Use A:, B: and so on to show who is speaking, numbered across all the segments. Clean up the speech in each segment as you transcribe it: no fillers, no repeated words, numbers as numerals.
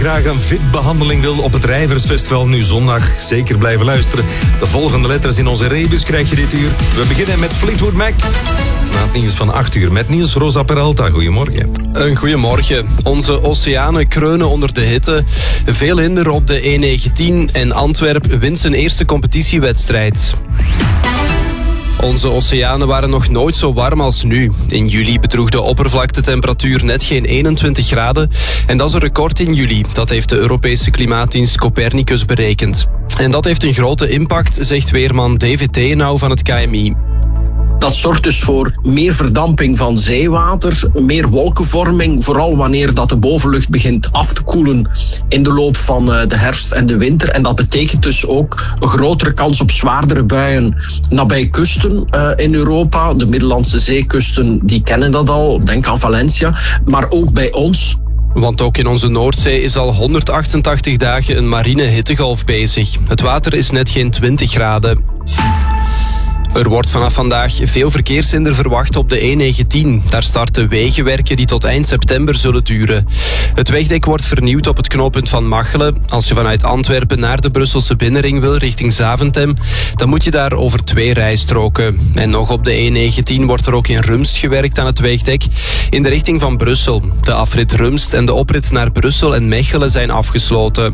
A: Graag een VIP-behandeling wil op het Rijversfestival nu zondag. Zeker blijven luisteren. De volgende letters in onze rebus krijg je dit uur. We beginnen met Fleetwood Mac. Na het nieuws van 8 uur met Niels Rosa Peralta. Goedemorgen.
B: Een goedemorgen. Onze oceanen kreunen onder de hitte. Veel hinder op de E19 en Antwerp wint zijn eerste competitiewedstrijd. Onze oceanen waren nog nooit zo warm als nu. In juli bedroeg de oppervlaktetemperatuur net geen 21 graden. En dat is een record in juli. Dat heeft de Europese klimaatdienst Copernicus berekend. En dat heeft een grote impact, zegt weerman David Theenau van het KMI.
C: Dat zorgt dus voor meer verdamping van zeewater, meer wolkenvorming, vooral wanneer dat de bovenlucht begint af te koelen in de loop van de herfst en de winter. En dat betekent dus ook een grotere kans op zwaardere buien nabij kusten in Europa. De Middellandse zeekusten die kennen dat al, denk aan Valencia, maar ook bij ons.
B: Want ook in onze Noordzee is al 188 dagen een marine hittegolf bezig. Het water is net geen 20 graden. Er wordt vanaf vandaag veel verkeershinder verwacht op de E19. Daar starten wegenwerken die tot eind september zullen duren. Het wegdek wordt vernieuwd op het knooppunt van Machelen. Als je vanuit Antwerpen naar de Brusselse binnenring wil richting Zaventem, dan moet je daar over 2 rijstroken. En nog op de E19 wordt er ook in Rumst gewerkt aan het wegdek in de richting van Brussel. De afrit Rumst en de oprit naar Brussel en Mechelen zijn afgesloten.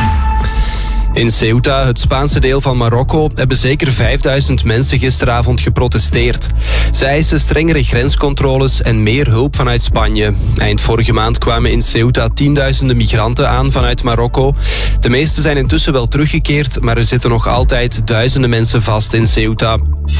B: In Ceuta, het Spaanse deel van Marokko, hebben zeker 5000 mensen gisteravond geprotesteerd. Ze eisen strengere grenscontroles en meer hulp vanuit Spanje. Eind vorige maand kwamen in Ceuta tienduizenden migranten aan vanuit Marokko. De meeste zijn intussen wel teruggekeerd, maar er zitten nog altijd duizenden mensen vast in Ceuta.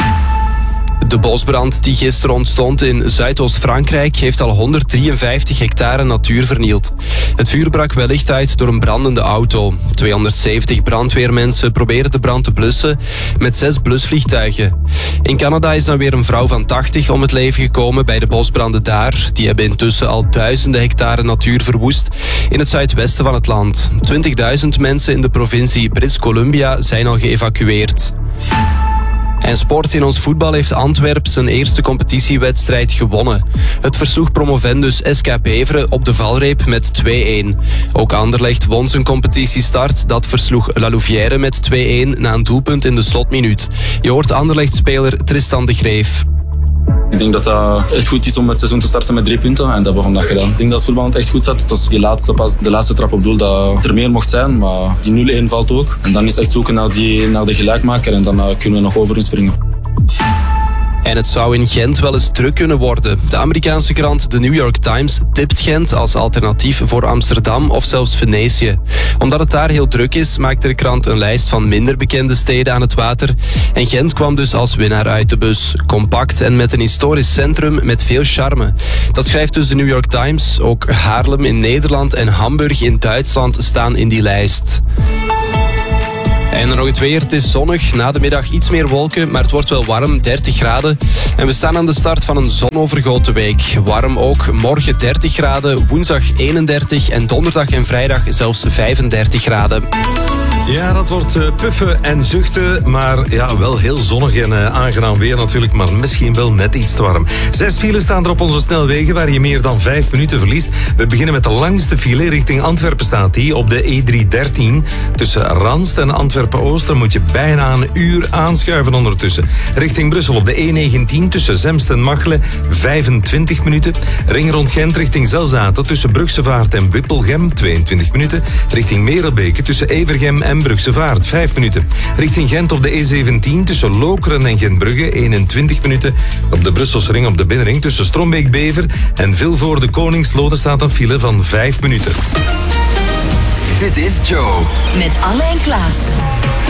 B: De bosbrand die gisteren ontstond in Zuidoost-Frankrijk heeft al 153 hectare natuur vernield. Het vuur brak wellicht uit door een brandende auto. 270 brandweermensen proberen de brand te blussen met 6 blusvliegtuigen. In Canada is dan weer een vrouw van 80 om het leven gekomen bij de bosbranden daar. Die hebben intussen al duizenden hectare natuur verwoest in het zuidwesten van het land. 20.000 mensen in de provincie British Columbia zijn al geëvacueerd. En sport in ons voetbal heeft Antwerp zijn eerste competitiewedstrijd gewonnen. Het versloeg promovendus SK Beveren op de valreep met 2-1. Ook Anderlecht won zijn competitiestart. Dat versloeg La Louvière met 2-1 na een doelpunt in de slotminuut. Je hoort Anderlecht-speler Tristan de Greef.
D: Ik denk dat het goed is om het seizoen te starten met 3 punten en dat hebben we vandaag gedaan. Ik denk dat het voetbal echt goed zat. Het was de laatste trap op doel dat er meer mocht zijn, maar die 0-1 valt ook. En dan is het echt zoeken naar de gelijkmaker en dan kunnen we nog over inspringen.
B: En het zou in Gent wel eens druk kunnen worden. De Amerikaanse krant The New York Times tipt Gent als alternatief voor Amsterdam of zelfs Venetië. Omdat het daar heel druk is, maakte de krant een lijst van minder bekende steden aan het water. En Gent kwam dus als winnaar uit de bus. Compact en met een historisch centrum met veel charme. Dat schrijft dus de New York Times. Ook Haarlem in Nederland en Hamburg in Duitsland staan in die lijst. En dan nog het weer. Het is zonnig. Na de middag iets meer wolken, maar het wordt wel warm, 30 graden. En we staan aan de start van een zonovergoten week. Warm ook. Morgen 30 graden, woensdag 31 en donderdag en vrijdag zelfs 35 graden.
A: Ja, dat wordt puffen en zuchten, maar ja, wel heel zonnig en aangenaam weer natuurlijk, maar misschien wel net iets te warm. 6 files staan er op onze snelwegen waar je meer dan 5 minuten verliest. We beginnen met de langste file richting Antwerpen staat die op de E313. Tussen Ranst en Antwerpen-Oost, dan moet je bijna een uur aanschuiven ondertussen. Richting Brussel op de E19 tussen Zemst en Machelen 25 minuten. Ring rond Gent richting Zelzaten tussen Brugsevaart en Wippelgem 22 minuten. Richting Merelbeke tussen Evergem en Brugsevaart 5 minuten. Richting Gent op de E17 tussen Lokeren en Gentbrugge 21 minuten. Op de Brusselse ring op de binnenring tussen Strombeek-Bever en Vilvoorde Koningslode staat een file van 5 minuten.
E: Dit is Joe.
F: Met Alle en Klaas.